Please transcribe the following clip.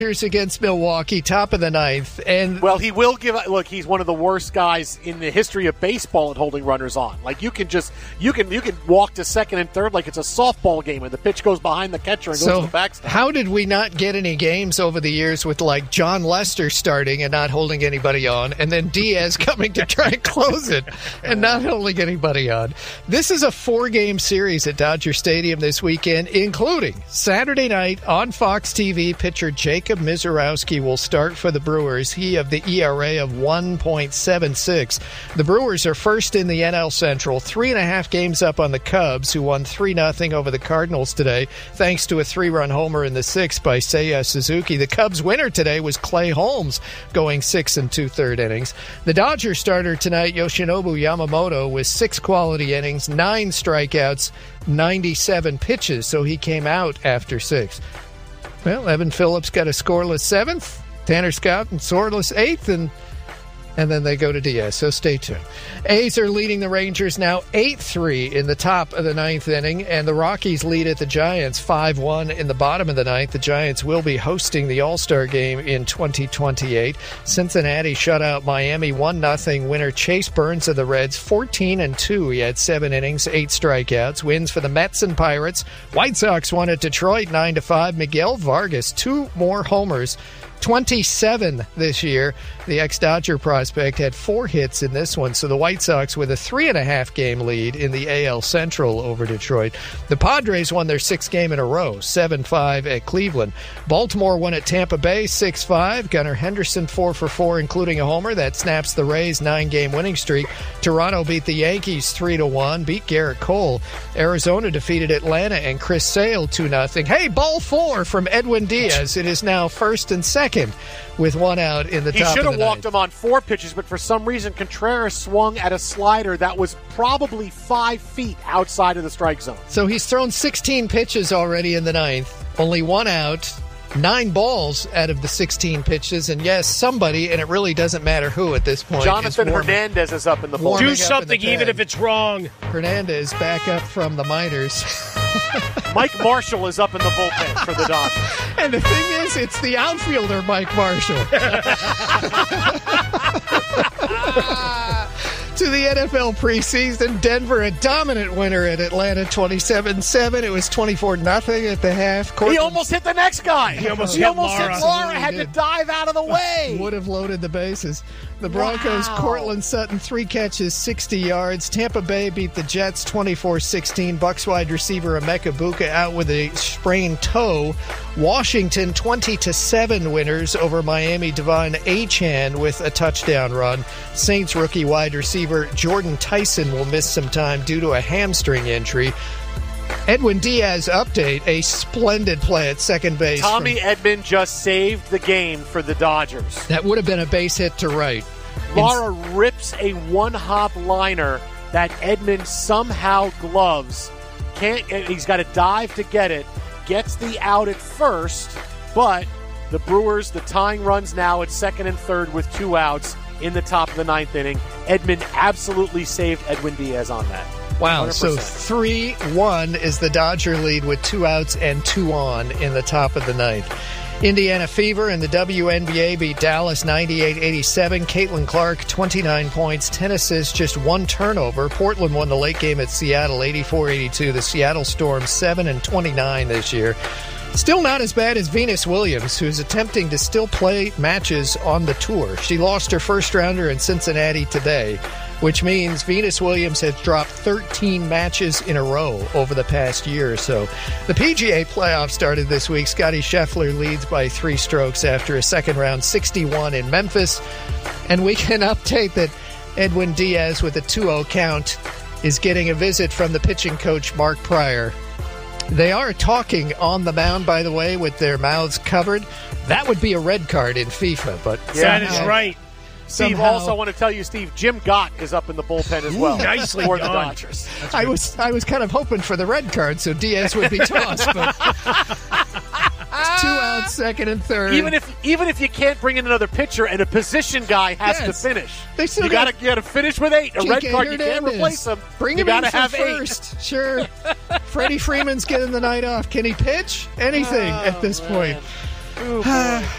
Here's against Milwaukee, top of the ninth. And well, he will give. Look, he's one of the worst guys in the history of baseball at holding runners on. Like you can walk to second and third like it's a softball game, and the pitch goes behind the catcher and goes to the backstop. How did we not get any games over the years with like John Lester starting and not holding anybody on, and then Diaz coming to try and close it and not holding anybody on? This is a 4-game series at Dodger Stadium this weekend, including Saturday night on Fox TV. Pitcher Jacob Mizorowski will start for the Brewers. He of the ERA of 1.76. The Brewers are first in the NL Central, 3.5 games up on the Cubs, who won 3-0 over the Cardinals today, thanks to a 3-run homer in the 6th by Seiya Suzuki. The Cubs winner today was Clay Holmes, going 6 2/3 innings. The Dodgers starter tonight, Yoshinobu Yamamoto, with 6 quality innings, 9 strikeouts, 97 pitches, so he came out after 6. Well, Evan Phillips got a scoreless 7th, Tanner Scott and scoreless 8th, and then they go to Diaz, so stay tuned. A's are leading the Rangers now 8-3 in the top of the 9th inning, and the Rockies lead at the Giants 5-1 in the bottom of the 9th. The Giants will be hosting the All-Star Game in 2028. Cincinnati shut out Miami 1-0. Winner Chase Burns of the Reds 14-2. He had 7 innings, 8 strikeouts. Wins for the Mets and Pirates. White Sox won at Detroit 9-5. Miguel Vargas, 2 more homers, 27 this year. The ex-Dodger prospect had 4 hits in this one, so the White Sox with a 3.5-game lead in the AL Central over Detroit. The Padres won their 6th game in a row, 7-5 at Cleveland. Baltimore won at Tampa Bay 6-5. Gunnar Henderson 4 for 4, including a homer. That snaps the Rays' 9-game winning streak. Toronto beat the Yankees 3-1, beat Garrett Cole. Arizona defeated Atlanta and Chris Sale 2-0. Hey, ball 4 from Edwin Diaz. It is now 1st and 2nd with 1 out in the top of the 9th. He should have walked him on 4 pitches, but for some reason Contreras swung at a slider that was probably 5 feet outside of the strike zone. So he's thrown 16 pitches already in the 9th, only 1 out, 9 balls out of the 16 pitches, and yes, somebody, and it really doesn't matter who at this point. Jonathan Hernandez is up in the bullpen. Do something even if it's wrong. Hernandez back up from the minors. Mike Marshall is up in the bullpen for the Dodgers. And the thing is, it's the outfielder, Mike Marshall. To the NFL preseason, Denver a dominant winner at Atlanta 27-7. It was 24-0 at the half. He almost hit the next guy. He almost hit Laura. Had to dive out of the way. Would have loaded the bases. The Broncos, Cortland Sutton, 3 catches, 60 yards. Tampa Bay beat the Jets 24-16. Bucs wide receiver Emeka Buka out with a sprained toe. Washington 20-7 winners over Miami. Devon Achane with a touchdown run. Saints rookie wide receiver Jordan Tyson will miss some time due to a hamstring injury. Edwin Diaz update, a splendid play at second base. Tommy Edman just saved the game for the Dodgers. That would have been a base hit to right. Lara rips a 1-hop liner that Edman somehow gloves. He's got to dive to get it. Gets the out at first, but the Brewers, the tying runs now at second and third with 2 outs in the top of the 9th inning. Edman absolutely saved Edwin Diaz on that. Wow, 100%. So 3-1 is the Dodger lead with 2 outs and 2 on in the top of the 9th. Indiana Fever in the WNBA beat Dallas 98-87. Caitlin Clark, 29 points, 10 assists, just 1 turnover. Portland won the late game at Seattle 84-82. The Seattle Storm 7-29 this year. Still not as bad as Venus Williams, who's attempting to still play matches on the tour. She lost her first rounder in Cincinnati today, which means Venus Williams has dropped 13 matches in a row over the past year or so. The PGA playoffs started this week. Scottie Scheffler leads by 3 strokes after a second-round 61 in Memphis. And we can update that Edwin Diaz with a 2-0 count is getting a visit from the pitching coach, Mark Pryor. They are talking on the mound, by the way, with their mouths covered. That would be a red card in FIFA, but that is right. Steve, also want to tell you, Steve, Jim Gott is up in the bullpen as well. Nicely for done. the Dodgers. I was kind of hoping for the red card, so Diaz would be tossed. But 2 outs, second and third. Even if you can't bring in another pitcher and a position guy has to finish, you got to finish with 8. A red card, you can't replace him. Bring him in for first. 8. Sure. Freddie Freeman's getting the night off. Can he pitch? Anything at this point. Oh, boy.